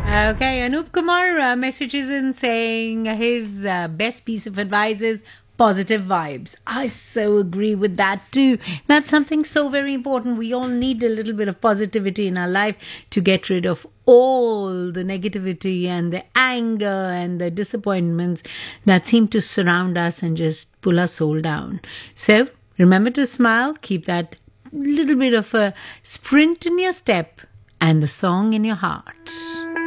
Okay, Anup Kumar messages in saying his best piece of advice is positive vibes. I so agree with that too. That's something so very important. We all need a little bit of positivity in our life to get rid of all the negativity and the anger and the disappointments that seem to surround us and just pull our soul down. So remember to smile, keep that little bit of a sprint in your step and the song in your heart.